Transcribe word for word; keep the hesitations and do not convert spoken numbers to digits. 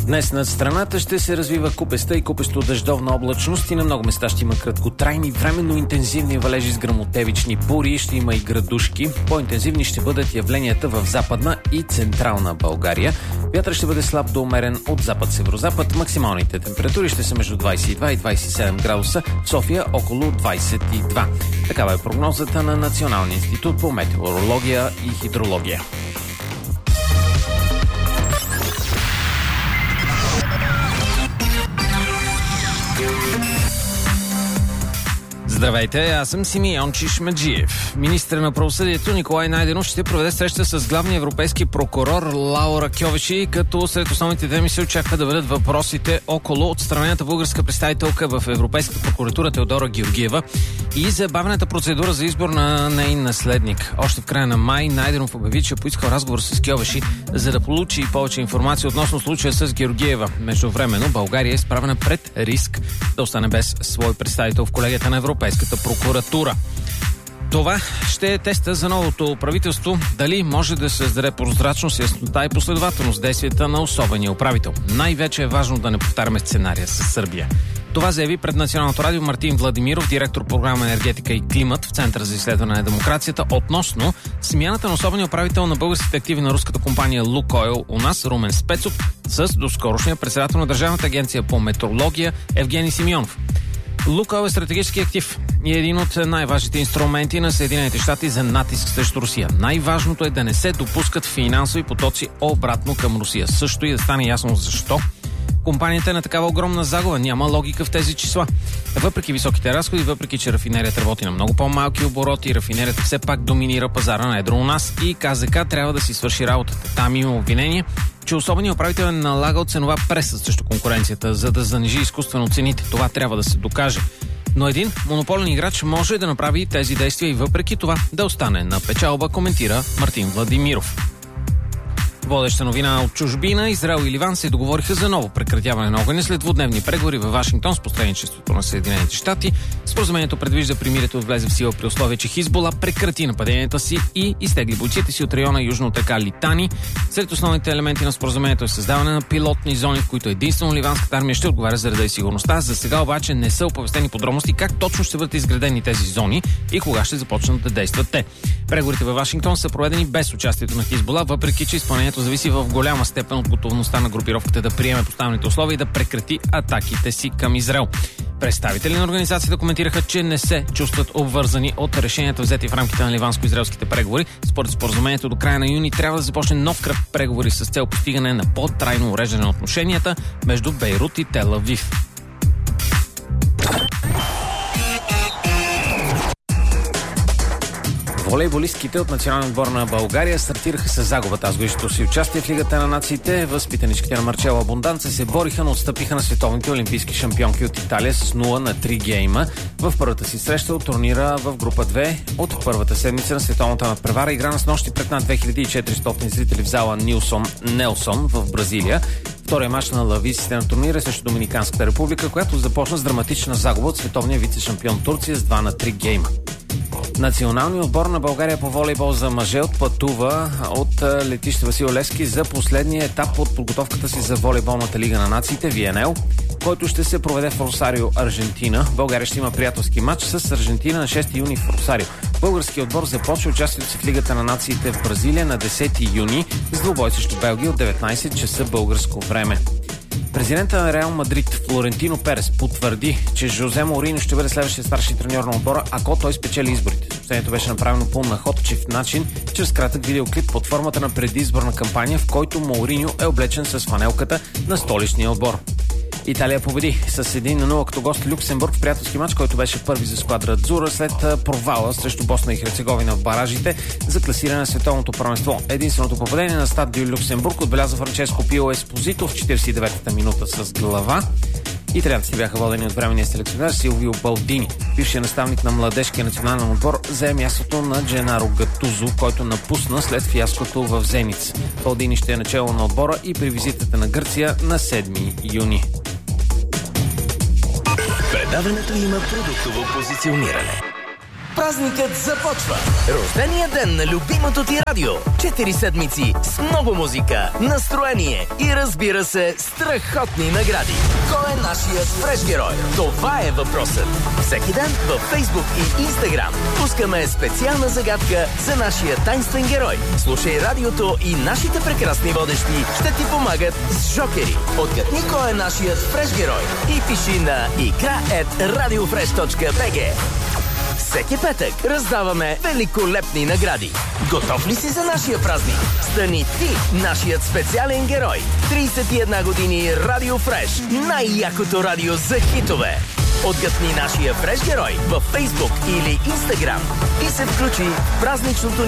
Днес над страната ще се развива купеста и купесто-дъждовна облачност и на много места ще има краткотрайни, временно интензивни валежи с гръмотевични бури, ще има и градушки. По-интензивни ще бъдат явленията в Западна и Централна България. Вятърът ще бъде слаб до умерен от запад-северозапад. Максималните температури ще са между двадесет и два и двадесет и седем градуса, в София около двадесет и два. Такава е прогнозата на Националния институт по метеорология и хидрология. Здравейте, аз съм Симеон Чишмеджиев. Министър на правосъдието Николай Найденов ще проведе среща с главния европейски прокурор Лаура Кьовеши, като сред основните теми се очаква да бъдат въпросите около отстранената българска представителка в Европейската прокуратура Теодора Георгиева и забавената процедура за избор на нейн наследник. Още в края на май Найденов обяви, че поискал разговор с Кьовеши, за да получи повече информация относно случая с Георгиева. Междувременно България е изправена пред риск да остане без свой представител в колегията на Европейската прокуратура. Това ще е теста за новото правителство, дали може да създаде прозрачност, яснота и последователност действията на особения управител. Най-вече е важно да не повтаряме сценария с Сърбия. Това заяви пред Националното радио Мартин Владимиров, директор програма Енергетика и климат в Центъра за изследване на демокрацията, относно смяната на особения управител на българските активи на руската компания Лукойл у нас, Румен Спецов, с доскорошния председател на Държавната агенция по метрология Евгений Симеонов. Лукойл е стратегически актив и е един от най-важните инструменти на Съединените щати за натиск срещу Русия. Най-важното е да не се допускат финансови потоци обратно към Русия. Също и да стане ясно защо компанията е на такава огромна загуба. Няма логика в тези числа. Въпреки високите разходи, въпреки че рафинерията работи на много по-малки обороти, рафинерията все пак доминира пазара на едро у нас и КЗК трябва да си свърши работата. Там има обвинение, че особеният управител е налагал ценова преса срещу конкуренцията, за да занижи изкуствено цените. Това трябва да се докаже. Но един монополен играч може да направи тези действия и въпреки това да остане на печалба, коментира Мартин Владимиров. Водеща новина от чужбина. Израел и Ливан се договориха за ново прекратяване на огъня след двудневни преговори във Вашингтон с посредничеството на Съединените щати. Споразумението предвижда примирието да влезе в сила при условие, че Хизбула прекрати нападенията си и изтегли бойците си от района южно от река Литани. Сред основните елементи на споразумението е създаване на пилотни зони, в които единствено ливанската армия ще отговаря за реда и сигурността. За сега обаче не са оповестени подробности как точно ще бъдат изградени тези зони и кога ще започнат да действат те. Преговорите във Вашингтон са проведени без участието на Хизбула, въпреки че изпълнението зависи в голяма степен от готовността на групировката да приеме поставените условия и да прекрати атаките си към Израел. Представители на организацията коментираха, че не се чувстват обвързани от решенията, взети в рамките на ливанско-израелските преговори. Според споразумението до края на юни трябва да започне нов кръг преговори с цел постигане на по-трайно уреждане на отношенията между Бейрут и Тел Авив. Волейболистките от националния отбор на България стартираха с загуба тази годишното си участие в Лигата на нациите. Възпитаничките на Марчело Абонданца се бориха, но отстъпиха на световните олимпийски шампионки от Италия с нула на три гейма в първата си среща от турнира в група две от първата седмица на световната надпревара, играна с нощи пред над две хиляди и четиристотин зрители в зала Нилсон Нелсон в Бразилия. Втория мач на лавиците на турнира срещу Доминиканската република, която започна с драматична загуба от световния вице-шампион Турция с два на три гейма. Националният отбор на България по волейбол за мъже отпътува от летище Васил Левски за последния етап от подготовката си за волейболната лига на нациите Ви Ен Ел, който ще се проведе в Росарио, Аржентина. България ще има приятелски матч с Аржентина на шести юни в Росарио. Българският отбор започва участието си в Лигата на нациите в Бразилия на десети юни с двубой срещу Белгия от деветнайсет часа българско време. Президентът на Реал Мадрид Флорентино Перес потвърди, че Жозе Морино ще бъде следващия старши треньор на отбора, ако той спечели изборите. Съобщението беше направено по находчив начин, чрез кратък видеоклип под формата на предизборна кампания, в който Морино е облечен с фанелката на столичния отбор. Италия победи с един на нула като гост Люксембург в приятелски мач, който беше първи за сквадра Адзура след провала срещу Босна и Херцеговина в баражите за класиране на световното първенство. Единственото попадение на Стад Люксембург отбеляза Франческо Пио Еспозито в четирийсет и деветата минута с глава. Италианците бяха водени от временния селекционер Силвио Балдини. Бившият наставник на младежкия национален отбор зае мястото на Дженаро Гатузо, който напусна след фиаското в Зениц. Балдини ще е начало на отбора и при визитата на Гърция на седми юни. Предаването има продуктово позициониране. Празникът започва! Рождения ден на любимото ти радио. Четири седмици с много музика, настроение и, разбира се, страхотни награди. Кой е нашият фреш герой? Това е въпросът. Всеки ден във Фейсбук и Инстаграм пускаме специална загадка за нашия тайнствен герой. Слушай радиото и нашите прекрасни водещи ще ти помагат с жокери. Отгадни кой е нашият фреш герой и пиши на икра ет радиофреш точка би джи. Всеки петък раздаваме великолепни награди. Готов ли си за нашия празник? Стани ти нашият специален герой. трийсет и една години Радио Фреш. Най-якото радио за хитове. Отгадни нашия фреш герой във Фейсбук или Инстаграм и се включи в празничното